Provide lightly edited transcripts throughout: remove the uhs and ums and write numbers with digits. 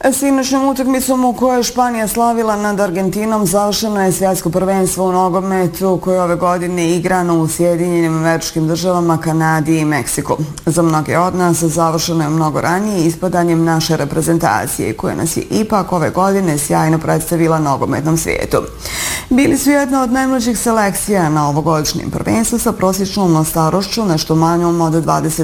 Sinoćnom utakmicom u kojoj je Španija slavila nad Argentinom završeno je svjetsko prvenstvo u nogometu koje ove godine igrano u Sjedinjenim Američkim Državama, Kanadi i Meksiku. Za mnoge od nas završeno je mnogo ranije ispadanjem naše reprezentacije koja nas je ipak ove godine sjajno predstavila nogometnom svijetu. Bili su jedna od najmlađih selekcija na ovogodišnjem prvenstvu sa prosječnom starošću nešto manjom od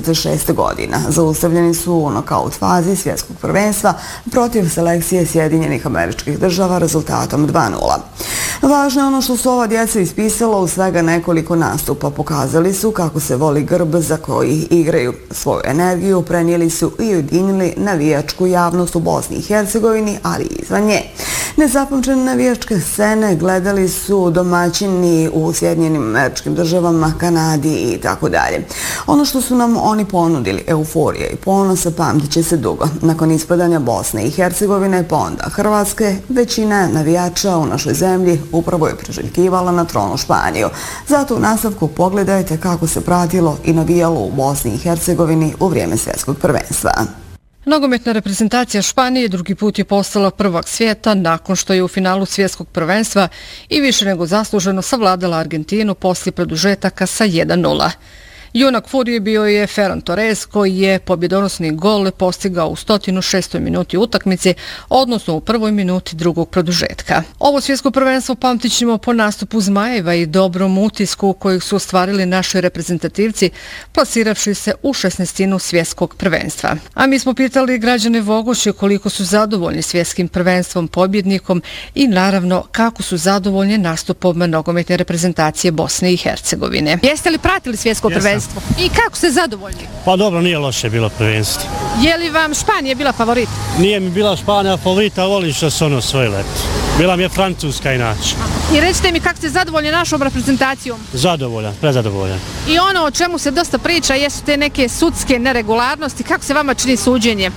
26 godina. Zaustavljeni su u nokaut fazi svjetskog prvenstva protiv selekcije Sjedinjenih Američkih Država rezultatom 2:0. Važno je ono što su ova djeca ispisala u svega nekoliko nastupa. Pokazali su kako se voli grb za koji igraju. Svoju energiju prenijeli su i ujedinili navijačku javnost u Bosni i Hercegovini, ali i izvan nje. Nezapamćene navijačke scene gledali su domaćini u Sjedinjenim Američkim Državama, Kanadi i tako dalje. Ono što su nam oni ponudili, euforija i ponosa, pamtit će se dugo. Nakon ispadanja Bosne i Hercegovine, pa onda Hrvatske, većina navijača u našoj zemlji upravo je priželjkivala na tronu Španiju. Zato u nastavku pogledajte kako se pratilo i navijalo u Bosni i Hercegovini u vrijeme svjetskog prvenstva. Nogometna reprezentacija Španije drugi put je postala prvak svijeta nakon što je u finalu svjetskog prvenstva i više nego zasluženo savladala Argentinu poslije produžetaka sa 1:0. Junak Furije bio je Ferran Torres koji je pobjedonosni gol postigao u 106. minuti utakmice, odnosno u prvoj minuti drugog produžetka. Ovo svjetsko prvenstvo pamtit ćemo po nastupu Zmajeva i dobrom utisku kojeg su ostvarili naši reprezentativci, plasiravši se u 16. svjetskog prvenstva. A mi smo pitali građane Vogošće koliko su zadovoljni svjetskim prvenstvom, pobjednikom i naravno kako su zadovoljni nastupom nogometne reprezentacije Bosne i Hercegovine. Jeste li pratili svjetsko prvenstvo? I kako ste zadovoljni? Pa dobro, nije loše bilo prvenstvo. Je li vam Španija bila favorit? Nije mi bila Španija favorita, volim što su ono osvojile. Bila mi je Francuska inače. I recite mi kako ste zadovoljni našom reprezentacijom? Zadovoljan, prezadovoljan. I ono o čemu se dosta priča jesu te neke sudske neregularnosti. Kako se vama čini suđenje?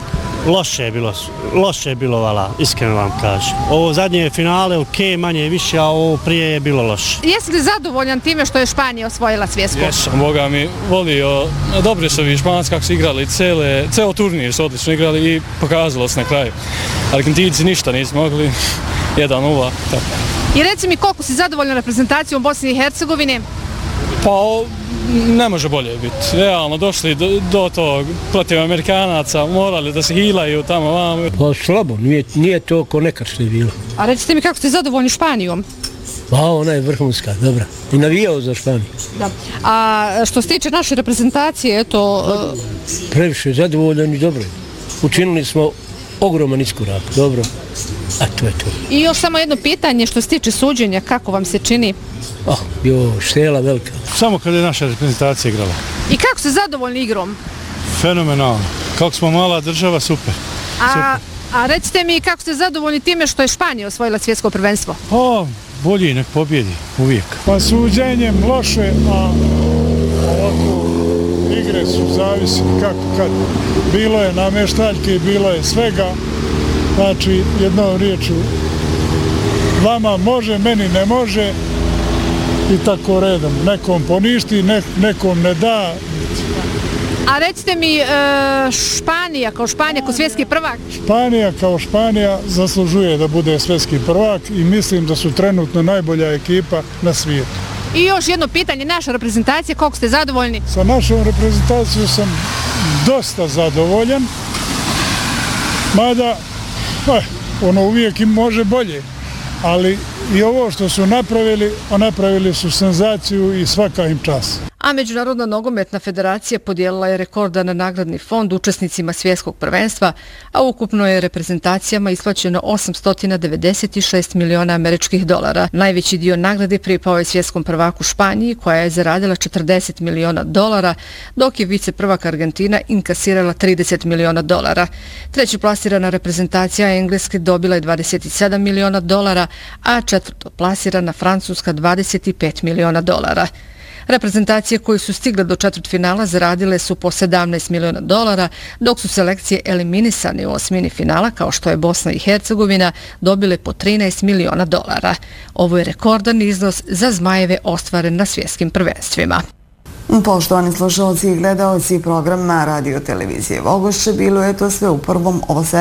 Loše je bilo, vala, iskreno vam kažem. Ovo zadnje finale, ok, manje više, a ovo prije je bilo loše. Jesi li zadovoljan time što je Španija osvojila svjetsko? Jesam, Boga mi volio. Dobri su vi Španci kako su igrali, ceo turnir su odlično igrali i pokazalo se na kraju. Argentinci ništa nisu mogli, 1:0. I reci mi koliko si zadovoljan reprezentacijom Bosne i Hercegovine? Pa ne može bolje biti. Realno došli do tog protiv Amerikanaca, morali da se hilaju tamo vamo. Pa slabo, nije to ko nekad što je bilo. A recite mi kako ste zadovoljni Španijom? Pa ona je vrhunska, dobra. I navijao za Španiju. Da. A što se tiče naše reprezentacije, eto... Previše zadovoljan i dobro. Učinili smo ogroman iskorak, dobro. A to je to. I još samo jedno pitanje što se tiče suđenja, kako vam se čini? Štela velika. Samo kada je naša reprezentacija igrala. I kako ste zadovoljni igrom? Fenomenalno. Kako smo mala država, super. A recite mi kako ste zadovoljni time što je Španija osvojila svjetsko prvenstvo? Bolji nek pobjedi, uvijek. Pa suđenjem loše, a ovako igre su zavisi kako kad. Bilo je namještaljke, bilo je svega. Znači, jednom riječu, vama može, meni ne može i tako redom. Nekom poništi, nekom ne da. A recite mi, Španija kao svjetski prvak? Španija kao Španija zaslužuje da bude svjetski prvak i mislim da su trenutno najbolja ekipa na svijetu. I još jedno pitanje, naša reprezentacija, koliko ste zadovoljni? Sa našom reprezentacijom sam dosta zadovoljan, mada ono uvijek im može bolje, ali i ovo što su napravili su senzaciju i svaka im čast. A Međunarodna nogometna federacija podijelila je rekordan nagradni fond učesnicima svjetskog prvenstva, a ukupno je reprezentacijama isplaćeno 896 miliona američkih dolara. Najveći dio nagrade pripao je svjetskom prvaku Španiji, koja je zaradila 40 miliona dolara, dok je viceprvak Argentina inkasirala 30 miliona dolara. Treći plasirana reprezentacija Engleske dobila je 27 miliona dolara, a četvrto plasirana Francuska 25 miliona dolara. Reprezentacije koje su stigle do četvrtfinala zaradile su po 17 miliona dolara, dok su selekcije eliminisane u osmini finala, kao što je Bosna i Hercegovina, dobile po 13 miliona dolara. Ovo je rekordan iznos za Zmajeve ostvaren na svjetskim prvenstvima. Poštovani slušalci i gledalci programa Radio Televizije Vogošće, bilo je to sve u prvom ovo